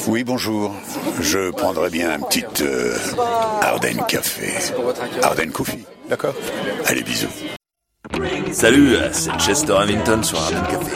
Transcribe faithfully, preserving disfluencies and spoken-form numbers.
Oui, bonjour. Je prendrais bien un petit euh, Arden Café. Arden Coffee, d'accord? Allez, bisous. Salut, c'est Chester Hamilton sur Arden Café.